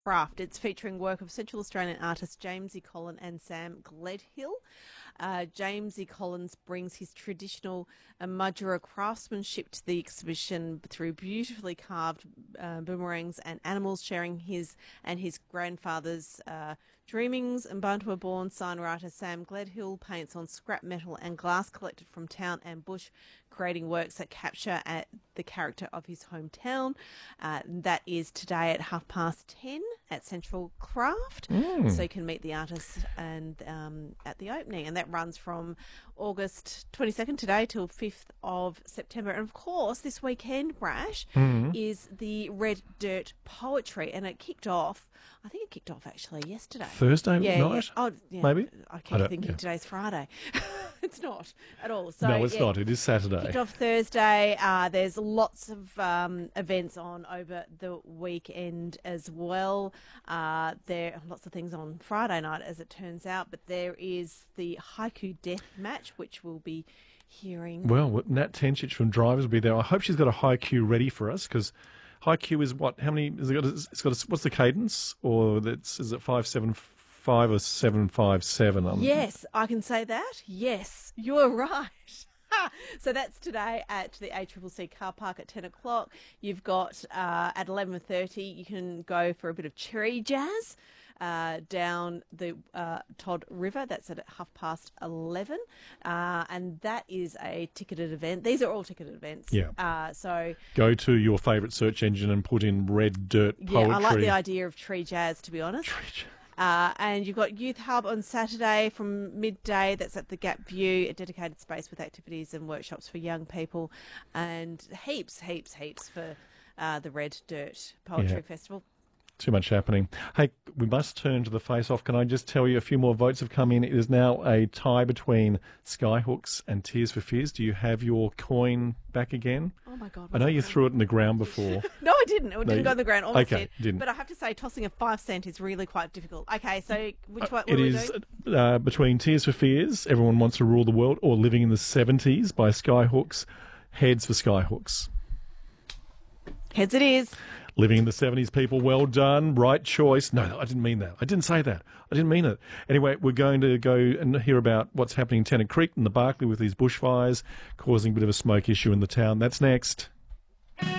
Craft. It's featuring work of Central Australian artists James E. Collin and Sam Gledhill. James E. Collins brings his traditional Madura craftsmanship to the exhibition through beautifully carved boomerangs and animals, sharing his and his grandfather's dreamings. And Bantua-born signwriter Sam Gledhill paints on scrap metal and glass collected from town and bush, creating works that capture the character of his hometown. That is today at 10:30 at Central Craft. So you can meet the artist and at the opening. And that runs from August 22nd today till 5th of September. And of course, this weekend, Brash, is the Red Dirt Poetry. And it kicked off, I think it kicked off actually yesterday. Thursday night? Yeah. Oh, yeah. Maybe? I keep thinking today's Friday. It's not at all. So, no, it's not. It is Saturday. Kicked off Thursday. There's lots of events on over the weekend as well. There are lots of things on Friday night, as it turns out. But there is the Haiku Death Match, which we'll be hearing. Well, Nat Tenchich from Drivers will be there. I hope she's got a Haiku ready for us, because Haiku is what? How many? Has it got? It's got. What's the cadence? Or is it 5/7/5 or 7/5/7? Yes, I can say that. Yes, you're right. So that's today at the ACCC car park at 10 o'clock. You've got at 11:30, you can go for a bit of cherry jazz down the Todd River. That's at 11:30. And that is a ticketed event. These are all ticketed events. Yeah. So go to your favourite search engine and put in Red Dirt Poetry. Yeah, I like the idea of tree jazz, to be honest. Tree jazz. And you've got Youth Hub on Saturday from midday. That's at the Gap View, a dedicated space with activities and workshops for young people, and heaps for the Red Dirt Poetry Festival. Too much happening. Hey, we must turn to the face-off. Can I just tell you a few more votes have come in? It is now a tie between Skyhooks and Tears for Fears. Do you have your coin back again? Oh, my God. I know you threw it in the ground before. No, I didn't. It didn't go on the ground. Almost okay, didn't. But I have to say, tossing a 5 cent is really quite difficult. Okay, so which one? It is between Tears for Fears, Everyone Wants to Rule the World, or Living in the 70s by Skyhooks. Heads for Skyhooks. Heads it is. Living in the 70s, people, well done. Right choice. No, I didn't mean that. I didn't say that. I didn't mean it. Anyway, we're going to go and hear about what's happening in Tennant Creek and the Barkly with these bushfires causing a bit of a smoke issue in the town. That's next.